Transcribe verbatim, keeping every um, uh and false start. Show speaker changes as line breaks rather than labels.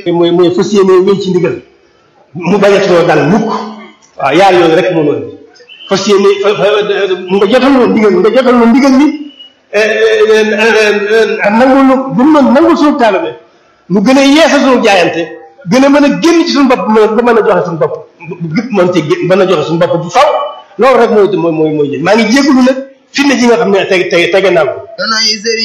mooy mooy fas yéene wéy ci ndigal mu bañ a too dal mukk waaw yaar yooyu rek moo noonu fas yéene nga jotal lu ndigal nga jotal lu ndigal ni nangul lu bu mu nangul suñu taalibe mu gën a yeesa suñu jaayante gën a mën a génn ci suñu bopp ba mën a joxe suñu bopp lépp mën ci mën a joxe suñu bopp bu faw loolu rek mooy mooy mooy mooy maa ngi jégalu nag fitna ji nga xam ne tege tege tege naa ko